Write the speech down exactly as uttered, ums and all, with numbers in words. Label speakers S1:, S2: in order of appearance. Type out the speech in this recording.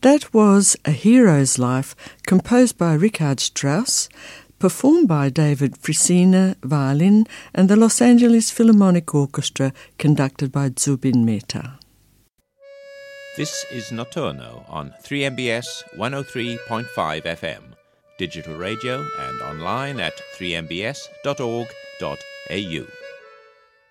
S1: That was A Hero's Life, composed by Richard Strauss, performed by David Frisina, violin, and the Los Angeles Philharmonic Orchestra, conducted by Zubin Mehta.
S2: This is Notturno on three M B S one oh three point five F M, digital radio and online at three m b s dot org dot a u.